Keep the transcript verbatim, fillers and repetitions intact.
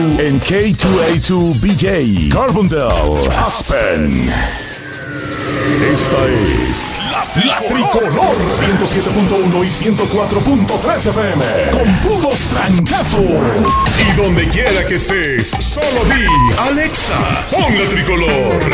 En K dos A dos B J, Carbondale, Aspen. Esta es la, la Tricolor ciento siete punto uno y ciento cuatro punto tres F M. Con puros trancazos. Y donde quiera que estés, solo di Alexa, pon la Tricolor.